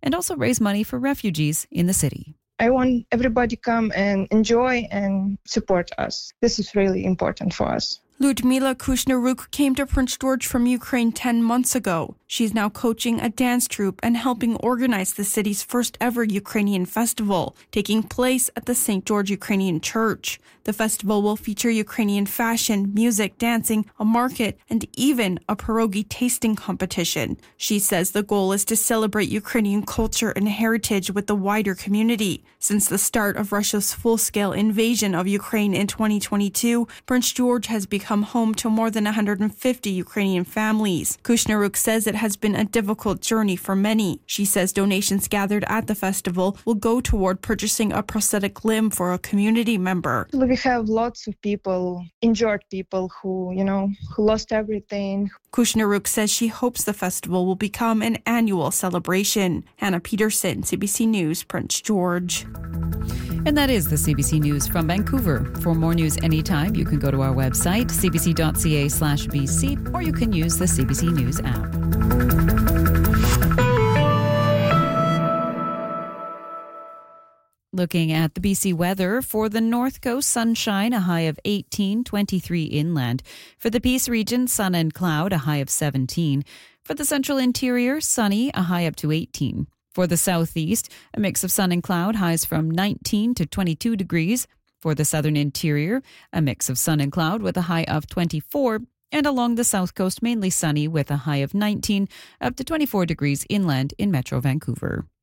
and also raise money for refugees in the city. I want everybody to come and enjoy and support us. This is really important for us. Ludmila Kushnaruk came to Prince George from Ukraine 10 months ago. She's now coaching a dance troupe and helping organize the city's first ever Ukrainian festival, taking place at the St. George Ukrainian Church. The festival will feature Ukrainian fashion, music, dancing, a market, and even a pierogi tasting competition. She says the goal is to celebrate Ukrainian culture and heritage with the wider community. Since the start of Russia's full-scale invasion of Ukraine in 2022, Prince George has become home to more than 150 Ukrainian families. Kushnaruk says it has been a difficult journey for many. She says donations gathered at the festival will go toward purchasing a prosthetic limb for a community member. We have lots of people, injured people who lost everything. Kushnaruk says she hopes the festival will become an annual celebration. Hannah Peterson, CBC News, Prince George. And that is the CBC News from Vancouver. For more news anytime, you can go to our website, cbc.ca/BC, or you can use the CBC News app. Looking at the BC weather, for the North Coast, sunshine, a high of 18, 23 inland. For the Peace region, sun and cloud, a high of 17. For the Central Interior, sunny, a high up to 18. For the Southeast, a mix of sun and cloud, highs from 19 to 22 degrees. For the Southern Interior, a mix of sun and cloud with a high of 24. And along the South Coast, mainly sunny with a high of 19, up to 24 degrees inland in Metro Vancouver.